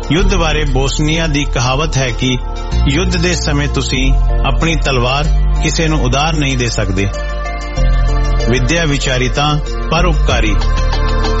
ਯੁੱਧ ਬਾਰੇ ਬੋਸਨੀਆ ਦੀ ਕਹਾਵਤ ਹੈ ਕਿ ਯੁੱਧ ਦੇ ਸਮੇਂ ਤੁਸੀਂ ਆਪਣੀ ਤਲਵਾਰ ਕਿਸੇ ਨੂੰ ਉਧਾਰ ਨਹੀਂ ਦੇ ਸਕਦੇ। ਵਿਦਿਆ ਵਿਚਾਰਿਤਾ ਪਰਉਪਕਾਰੀ।